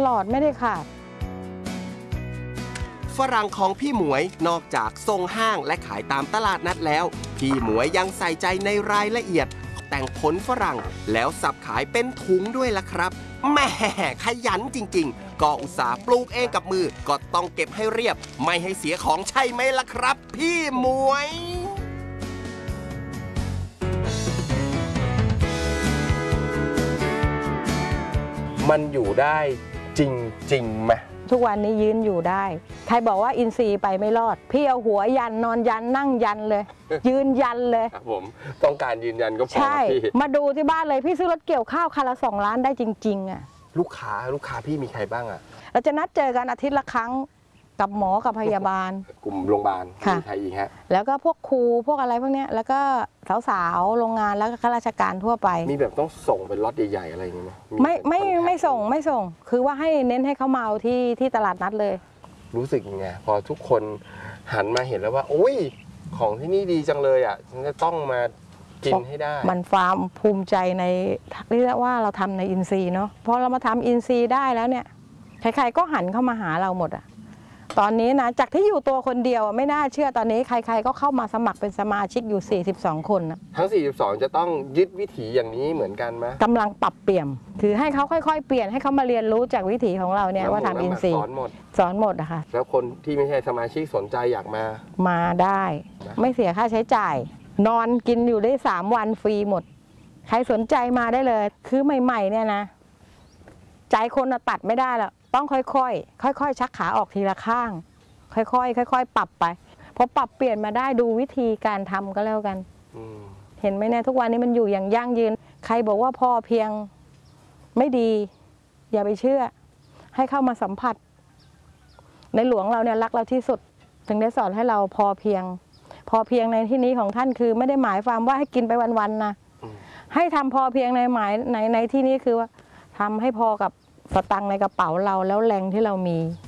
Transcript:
ลอดไม่ได้ขาดฝรั่งของพี่หมวยนอกจากส่งห้างและขายตามตลาดนัดแล้วพี่หมวยยังใส่ใจในรายละเอียดแต่งผลฝรั่งแล้วสับขายเป็นถุงด้วยล่ะครับแหม่ขยันจริงๆก็อุตส่าห์ปลูกเองกับมือก็ต้องเก็บให้เรียบไม่ให้เสียของใช่ไหมล่ะครับพี่หมวยมันอยู่ได้จริงๆไหมทุกวันนี้ยืนอยู่ได้ใครบอกว่าอินทรีย์ไปไม่รอดพี่เอาหัวยันนอนยันนั่งยันเลย ยืนยันเลยครับผมต้องการยืนยันก็พอใช่มาดูที่บ้านเลยพี่ซื้อรถเกี่ยวข้าวคันละ2 ล้านได้จริงๆอ่ะลูกค้าพี่มีใครบ้างอ่ะเราจะนัดเจอกันอาทิตย์ละครั้งกับหมอกับพยาบาลกลุ่มโรงพยาบาลมีใครอีกฮะแล้วก็พวกครูพวกอะไรพวกเนี้ยแล้วก็สาวๆโรงงานแล้วก็ข้าราชการทั่วไปมีแบบต้องส่งเป็นล็อตใหญ่ๆอะไรอย่างเงี้ยไม่ส่งคือว่าให้เน้นให้เขามาเอาที่ตลาดนัดเลยรู้สึกยังไงพอทุกคนหันมาเห็นแล้วว่าโอ้ยของที่นี่ดีจังเลยอ่ะฉันจะต้องมากินให้ได้มันความภูมิใจในเรียกว่าเราทำในอินทรีย์เนาะพอเรามาทำอินทรีย์ได้แล้วเนี่ยใครๆก็หันเข้ามาหาเราหมดอ่ะตอนนี้นะจากที่อยู่ตัวคนเดียวไม่น่าเชื่อตอนนี้ใครๆก็เข้ามาสมัครเป็นสมาชิกอยู่42 คนนะทั้ง42จะต้องยึดวิถีอย่างนี้เหมือนกันไหมกำลังปรับเปลี่ยนคือให้เขาค่อยๆเปลี่ยนให้เขามาเรียนรู้จากวิถีของเราเนี่ยว่าทำอินทรีย์สอนหมดนะคะแล้วคนที่ไม่ใช่สมาชิกสนใจอยากมาได้ไม่เสียค่าใช้จ่ายนอนกินอยู่ได้3 วันฟรีหมดใครสนใจมาได้เลยคือใหม่ๆเนี่ยนะใจคนตัดไม่ได้แล้วต้องค่อยๆชักขาออกทีละข้างค่อยๆปรับไปพอปรับเปลี่ยนมาได้ดูวิธีการทำก็แล้วกันเห็นไหมเนี่ยทุกวันนี้มันอยู่อย่างยั่งยืนใครบอกว่าพอเพียงไม่ดีอย่าไปเชื่อให้เข้ามาสัมผัสในหลวงเราเนี่ยรักเราที่สุดถึงได้สอนให้เราพอเพียงในที่นี้ของท่านคือไม่ได้หมายความว่าให้กินไปวันๆนะให้ทำพอเพียงในที่นี้คือว่าทำให้พอกับสตังค์ในกระเป๋าเราแล้วแรงที่เรามี